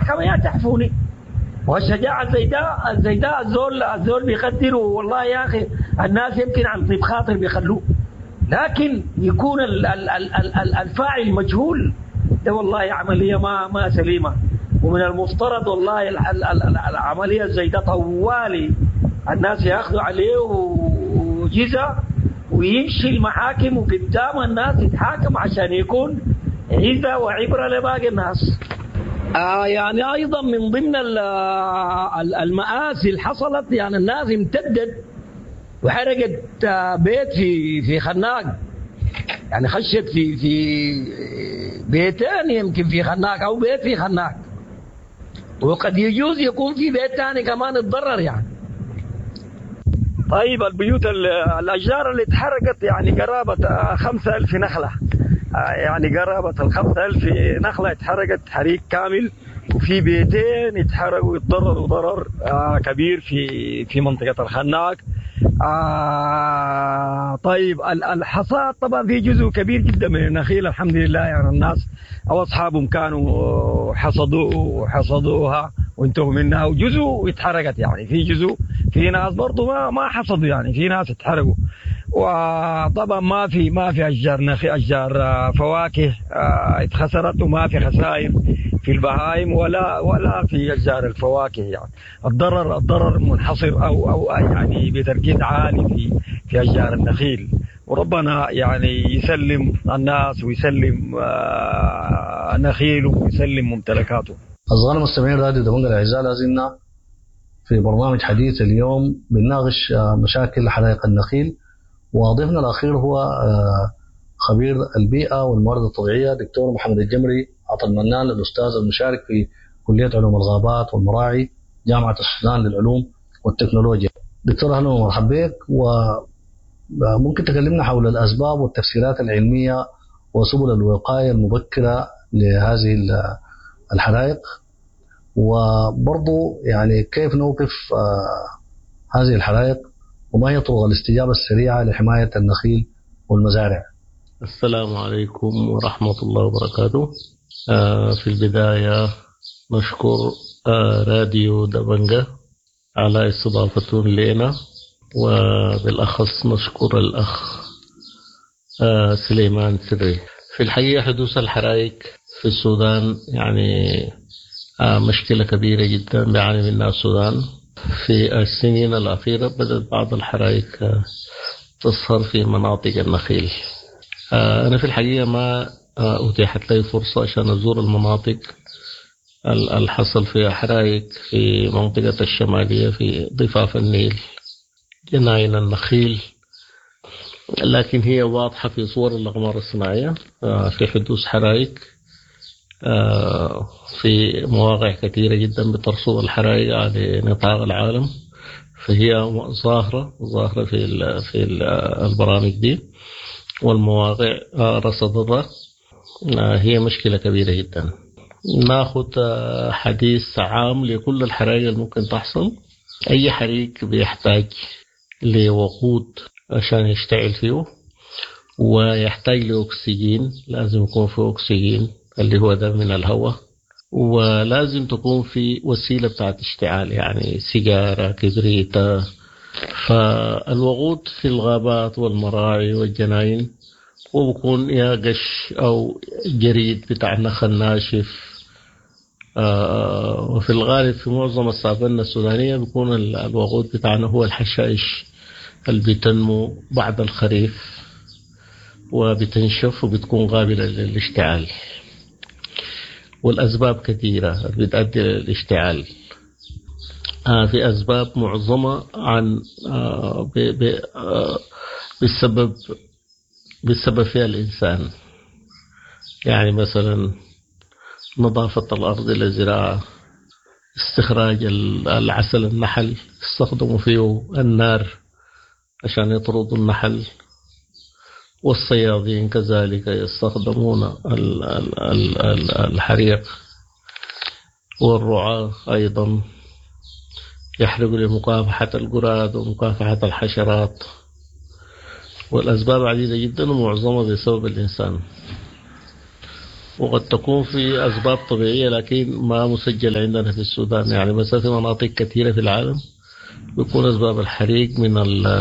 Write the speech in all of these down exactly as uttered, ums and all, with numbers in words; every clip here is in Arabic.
المحكمة يا تحفوني. والشجاعة زي ده زي ده الزول الزول بيقدروا والله يا أخي الناس يمكن عن طيب خاطر بيخلوه، لكن يكون الفاعل مجهول ده والله عملية ما ما سليمة. ومن المفترض والله العملية زي ده طوالي الناس ياخذوا عليه وجزء ويمشي المحاكم وقدام الناس يتحاكم عشان يكون عزة وعبرة لباقي الناس. آه يعني أيضا من ضمن المآسي اللي حصلت، يعني الناس امتدت وحرقت بيت في في خناق، يعني خشت في في بيتين يمكن في خناق أو بيت في خناق، وقد يجوز يكون في بيت ثاني كمان اتضرر يعني. طيب البيوت الأشجار اللي اتحرقت يعني قرابة خمسة ألف نخلة، يعني قرابة الخمسة ألف نخلة اتحرقت حريق كامل، وفي بيتين اتحرقوا واتضرروا ضرر كبير في في منطقة الخناق. آه طيب الحصاد طبعا في جزء كبير جدا من النخيل الحمد لله، يعني الناس أو أصحابهم كانوا حصدوا حصدوها وانتهوا منها، وجزء اتحرقت يعني في جزء في ناس برضو ما ما حصدوا، يعني في ناس اتحرقوا. وطبعا ما في ما في أشجار نخيل أشجار فواكه اتخسرت، وما في خسائر في البهائم ولا ولا في أشجار الفواكه. يعني الضرر الضرر منحصر أو أو يعني بتركيز عالي في في أشجار النخيل، وربنا يعني يسلم الناس ويسلم نخيله ويسلم ممتلكاته. أصغر المستمعين راديو دمنق الأعزاء، لازلنا في برنامج حديث اليوم بنناقش مشاكل حدائق النخيل، وضيفنا الأخير هو خبير البيئة والموارد الطبيعية دكتور محمد الجمري عطا المنان، الأستاذ المشارك في كلية علوم الغابات والمراعي جامعة السودان للعلوم والتكنولوجيا. دكتور أهلا ومرحبا بك، وممكن تكلمنا حول الأسباب والتفسيرات العلمية وسبل الوقاية المبكرة لهذه الحرائق، وبرضو يعني كيف نوقف هذه الحرائق، وما هي طرق الاستجابة السريعة لحماية النخيل والمزارع. السلام عليكم ورحمة الله وبركاته. آه في البداية نشكر آه راديو دمنقة على استضافتهم لنا، وبالأخص نشكر الأخ آه سليمان سري. في الحقيقة حدوث الحرائق في السودان يعني آه مشكلة كبيرة جدا بيعاني منها السودان. في السنين الأخيرة بدأت بعض الحرائق آه تظهر في مناطق النخيل. آه أنا في الحقيقة ما آه أتيحت لي فرصة عشان أزور المناطق الحصل فيها حرائق في منطقة الشمالية في ضفاف النيل جناين النخيل، لكن هي واضحة في صور الأقمار الصناعية آه في حدوث حرائق آه في مواقع كثيرة جدا بترصد الحرائق على نطاق العالم، فهي ظاهرة ظاهرة في ال في ال البرامج دي والمواقع آه رصدتها. آه هي مشكلة كبيرة جدا. ناخذ آه حديث عام لكل الحرائق الممكن تحصل. أي حريق بيحتاج لوقود عشان يشتعل فيه، ويحتاج لأكسجين، لازم يكون في أكسجين اللي هو ده من الهواء، ولازم تكون في وسيلة بتاعت اشتعال يعني سيجارة كبريتة. فالوقود في الغابات والمراعي والجناين وبكون يا قش أو جريد بتاع نخل ناشف. آه وفي الغالب في معظم السافنة السودانية بيكون الوقود بتاعنا هو الحشائش اللي بتنمو بعد الخريف وبتنشف وبتكون قابلة للاشتعال، والأسباب كثيرة بتؤدي للاشتعال. آه في أسباب معظمة عن آه ب ب آه بالسبب بالسبب فيها الإنسان، يعني مثلا نظافة الأرض للزراعة، استخراج العسل النحل، استخدموا فيه النار عشان يطردوا النحل، والصيادين كذلك يستخدمون الحريق، والرعاة أيضا يحرقوا لمكافحة الجراد ومكافحة الحشرات. والأسباب عديدة جدا ومعظمها بسبب الإنسان. وقد تكون في أسباب طبيعية لكن ما مسجل عندنا في السودان. يعني مثلا في مناطق كثيرة في العالم بيكون أسباب الحريق من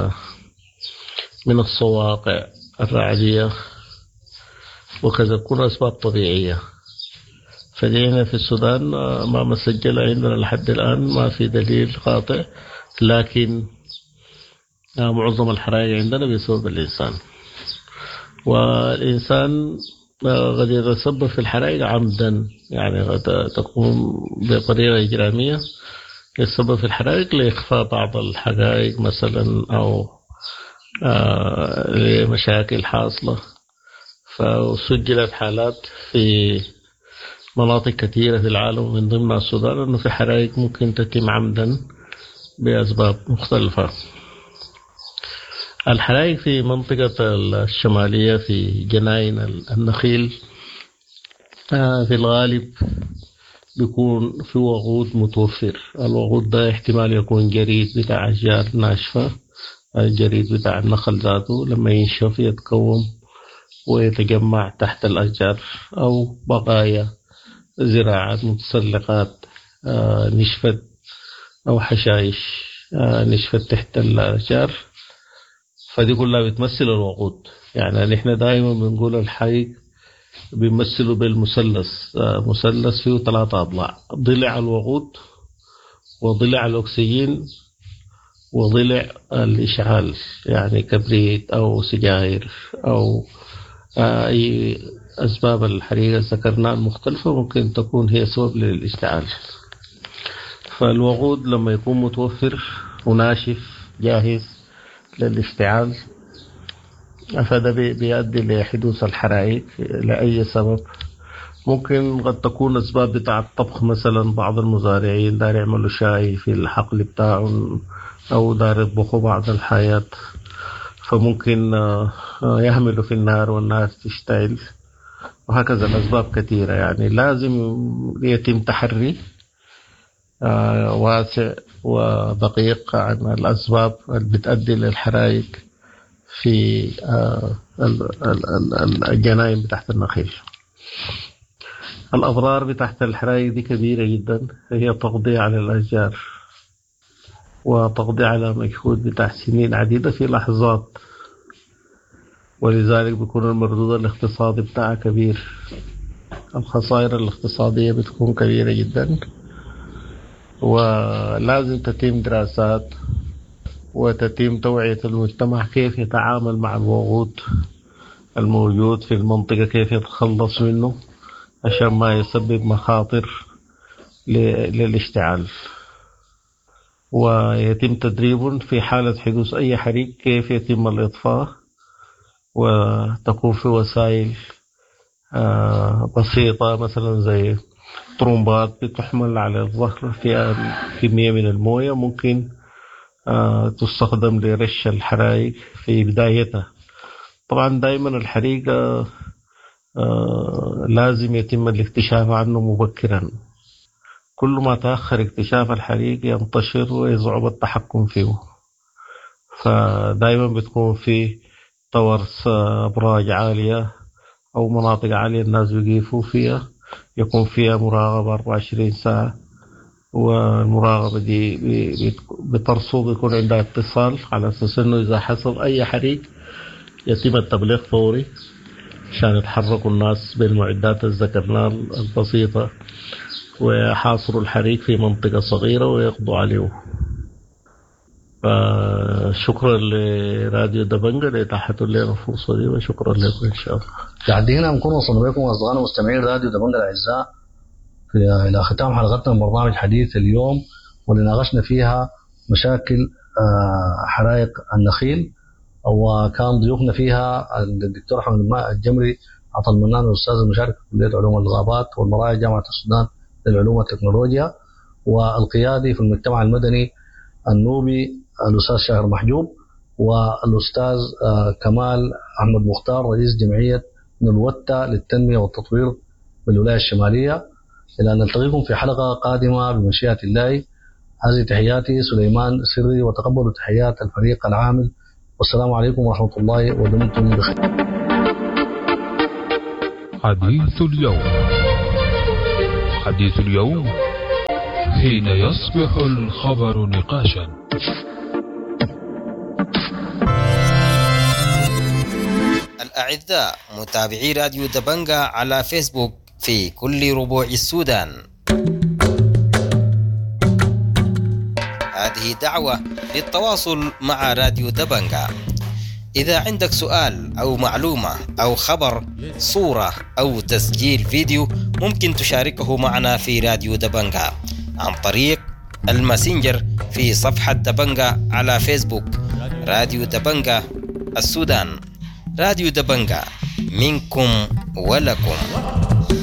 من الصواقع الرعدية وكذا، تكون أسباب طبيعية. فجينا في السودان ما مسجل عندنا لحد الآن، ما في دليل قاطع، لكن معظم الحرائق عندنا بسبب الإنسان. والإنسان قد يتسبب في الحرائق عمدا، يعني قد تكون بطريقة إجرامية يتسبب في الحرائق لإخفاء بعض الحقائق مثلا، أو لمشاكل حاصلة. فسجلت حالات في مناطق كثيرة في العالم من ضمن السودان أنه في حرائق ممكن تتم عمدا بأسباب مختلفة. الحرائق في منطقة الشمالية في جناين النخيل في الغالب بيكون في وقود متوفر. الوقود ده احتمال يكون جريد بتاع أشجار ناشفة، الجريد بتاع النخل ذاته لما ينشف يتكون ويتجمع تحت الأشجار، أو بقايا زراعات متسلقات نشفت أو حشائش نشفت تحت الأشجار، فدي كلها بتمثل الوقود. يعني نحن دائما بنقول الحريق بيمثلوا بالمثلث، مثلث فيه ثلاثة أضلاع: ضلع الوقود وضلع الأكسجين وضلع الإشعال، يعني كبريت أو سجاير أو أي أسباب الحريق ذكرناها المختلفة ممكن تكون هي سبب للاشتعال. فالوقود لما يكون متوفر وناشف جاهز للاشتعال فده بيؤدي لحدوث الحرائق لأي سبب. ممكن قد تكون أسباب بتاع الطبخ، مثلا بعض المزارعين دار يعملوا شاي في الحقل بتاعهم أو دار يطبخوا بعض الحاجات، فممكن يهملوا في النار والنار تشتعل، وهكذا الأسباب كثيرة. يعني لازم يتم تحري واسع ودقيق عن الأسباب اللي بتؤدي للحرائق في الجناين بتاعت النخيل. الأضرار بتاعت الحرائق دي كبيرة جدا، هي تقضي على الأشجار وتقضي على مجهود بتاع سنين عديدة في لحظات، ولذلك بيكون المردود الاقتصادي بتاعها كبير. الخسائر الاقتصادية بتكون كبيرة جدا، ولازم تتم دراسات وتتم توعية المجتمع كيف يتعامل مع الوقود الموجود في المنطقة، كيف يتخلص منه عشان ما يسبب مخاطر للاشتعال. ويتم تدريب في حالة حدوث أي حريق كيف يتم الإطفاء، وتكون في وسائل بسيطة مثلا زي طرمبات بتحمل على الظهر فيها كمية من الموية ممكن تستخدم لرش الحرائق في بدايتها. طبعا دائما الحريق لازم يتم الاكتشاف عنه مبكرا، كل ما تأخر اكتشاف الحريق ينتشر ويصعب التحكم فيه. فدائما بتكون في طورس أبراج عالية أو مناطق عالية الناس بيقفوا فيها، يكون فيها مراقبة أربعة وعشرين ساعة، والمراقبة دي بترصد يكون عندها اتصال على أساس أنه إذا حصل أي حريق يتم التبليغ فوري عشان يتحركوا الناس بالمعدات الذكرناها البسيطة ويحاصروا الحريق في منطقة صغيرة ويقضوا عليه. فشكرا لراديو دبنجة لإتاحته لنا الفرصة دي، وشكرا لكم إن شاء الله. قاعدين نكون وصلنا بكم أصدقائنا مستمعين راديو دبنجة الأعزاء في إلى ختام حلقتنا من برنامج حديث اليوم، واللي ناقشنا فيها مشاكل حرائق النخيل، وكان ضيوفنا فيها الدكتور أحمد الجمري عطا المنان، الأستاذ المشارك في كلية علوم الغابات والمراعي جامعة السودان للعلوم والتكنولوجيا، والقيادي في المجتمع المدني النوبي الأستاذ شاهر محجوب، والأستاذ كمال أحمد مختار رئيس جمعية نلوتة للتنمية والتطوير بالولاية الشمالية. إلى أن نلتقيكم في حلقة قادمة بمشيئة الله. هذه تحياتي سليمان سري، وتقبلوا تحيات الفريق العامل، والسلام عليكم ورحمة الله ودمتم بخير. حديث اليوم. حديث اليوم حين يصبح الخبر نقاشا. الأعزاء متابعي راديو دبنجة على فيسبوك في كل ربوع السودان، هذه دعوة للتواصل مع راديو دبنجة. إذا عندك سؤال أو معلومة أو خبر، صورة أو تسجيل فيديو، ممكن تشاركه معنا في راديو دبنجة عن طريق الماسنجر في صفحة دبنجة على فيسبوك. راديو دبنجة السودان، راديو دبنجة، منكم ولكم.